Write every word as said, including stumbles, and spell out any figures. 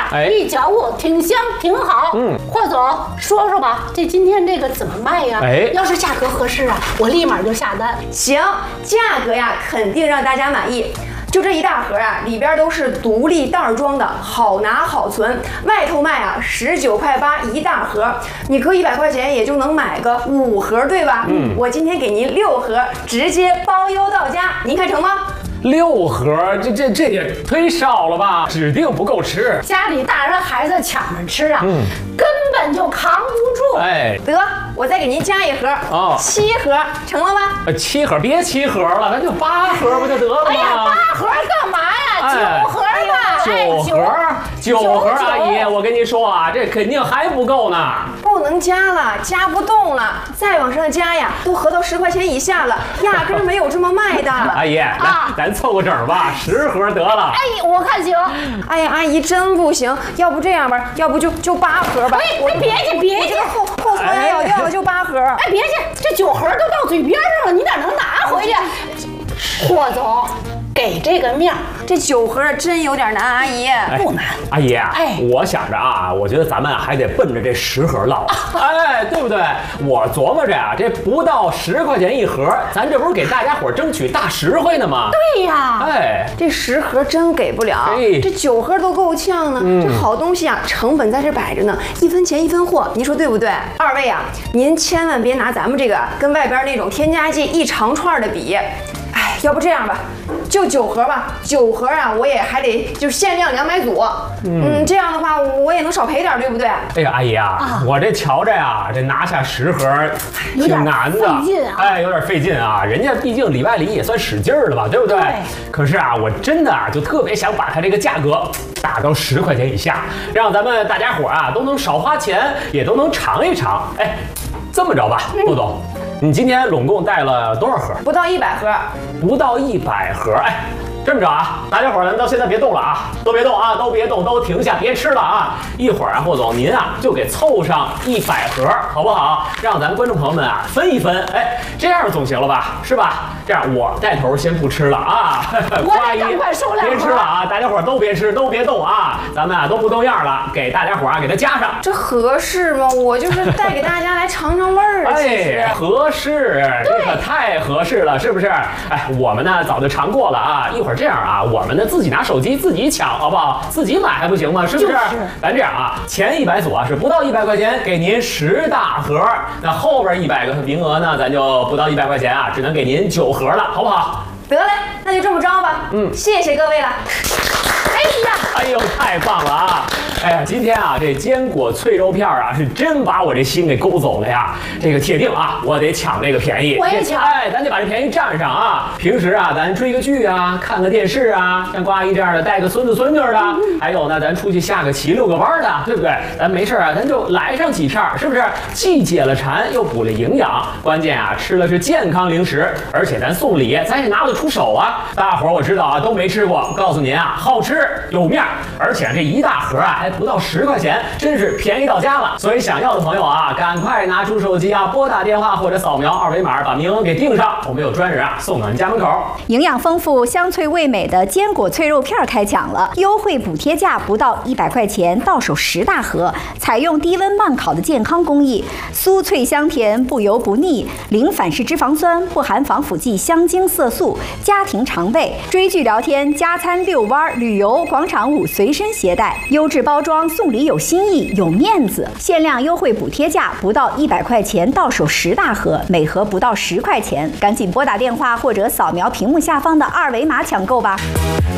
哎，一嚼我挺香，挺好。嗯，霍总说说吧，这今天这个怎么卖呀？哎，要是价格合适啊，我立马就下单。 行，价格呀，肯定让大家满意。就这一大盒啊，里边都是独立袋装的，好拿好存。外头卖啊十九块八一大盒，你搁一百块钱也就能买个五盒，对吧？嗯，我今天给您六盒，直接包邮到家，您看成吗？ 六盒，这这这也忒少了吧？指定不够吃。 家里大人孩子抢着吃啊，嗯，根本就扛不住。 哎，得，我再给您加一盒，哦，七盒，成了吗？ 呃，七盒，别七盒了，咱就八盒不就得了吗？ 哎呀，八盒干嘛呀？哎、九盒吧。 九盒，九盒，阿姨，我跟您说啊，这肯定还不够呢。 不能加了，加不动了，再往上加呀，都合到十块钱以下了，压根没有这么卖的。 阿姨，啊，咱凑个整吧，十盒得了。 阿姨，我看行。 哎呀，阿姨真不行，要不这样吧，要不就就八盒吧。 哎，我别去，别去， 后后槽牙咬掉了就八盒。 哎，别去，这九盒都到嘴边上了，你哪能拿回去？霍总。给这个面， 这九盒真有点难，阿姨。 不难， 阿姨。哎，我想着啊，我觉得咱们还得奔着这十盒唠，哎，对不对？我琢磨着呀，这不到十块钱一盒，咱这不是给大家伙争取大实惠呢吗？ 对呀， 哎，这十盒真给不了，这九盒都够呛呢。这好东西啊，成本在这摆着呢，一分钱一分货，您说对不对？二位啊，您千万别拿咱们这个跟外边那种添加剂一长串的比。哎，要不这样吧，就九盒吧。九盒啊，我也还得就限量两百组。嗯, 嗯，这样的话我也能少赔点，对不对？ 哎呀，阿姨啊，啊我这瞧着呀，这拿下十盒挺难的， 费劲啊， 哎，有点费劲啊。人家毕竟里外里也算使劲儿了吧，对不对？对。可是啊，我真的啊，就特别想把它这个价格打到十块钱以下，让咱们大家伙啊都能少花钱，也都能尝一尝。哎，这么着吧，霍总。你今天拢共带了多少盒？ 不到一百盒， 不到一百盒。哎，这么着啊，大家伙儿咱到现在别动了啊，都别动啊，都别动，都停下，别吃了啊！一会儿啊，霍总您啊就给凑上一百盒，好不好？让咱观众朋友们啊分一分，哎，这样总行了吧？是吧？这样我带头先不吃了啊， 我也赶快收两盒， 别吃了啊！大家伙儿都别吃，都别动啊！咱们啊都不动样了，给大家伙儿啊给它加上， 这合适吗？我就是带给大家来尝尝味儿啊， 哎，合适，这可太合适了，是不是？哎，我们呢早就尝过了啊，一会儿这样啊，我们呢自己拿手机自己抢，好不好？自己买还不行吗？是不是？就是、咱这样啊，前一百组啊是不到一百块钱，给您十大盒，那后边一百个名额呢，咱就不到一百块钱啊，只能给您九盒了，好不好？ 得嘞，那就这么着吧。嗯，谢谢各位了。 哎呀， 哎呦，太棒了啊！哎呀，今天啊，这坚果脆肉片啊，是真把我这心给勾走了呀！这个铁定啊，我得抢这个便宜。 我也抢。 哎，咱得把这便宜占上啊！平时啊，咱追个剧啊，看个电视啊，像郭阿姨这样的带个孙子孙女的，嗯、还有呢，咱出去下个棋、遛个弯的，对不对？咱没事啊，咱就来上几片，是不是？既解了馋，又补了营养，关键啊，吃的是健康零食，而且咱送礼，咱也拿得出手啊！大伙儿我知道啊，都没吃过，告诉您啊，好吃有面，而且这一大盒啊，还不到十块钱，真是便宜到家了。所以想要的朋友啊，赶快拿出手机啊，拨打电话或者扫描二维码，把名额给订上，我们有专人啊送到您家门口。 营养丰富、香脆味美的坚果脆肉片开抢了，优惠补贴价不到一百块钱，到手十大盒，采用低温慢烤的健康工艺，酥脆香甜，不油不腻，零反式脂肪酸，不含防腐剂、香精色素，家庭常备。追剧聊天、加餐、遛弯、旅游、广场舞随身携带，优质包装，送礼有新意，有面子。限量优惠补贴价不到一百块钱，到手十大盒，每盒不到十块钱，赶紧拨打电话或者扫描屏幕下方的二维码抢购吧。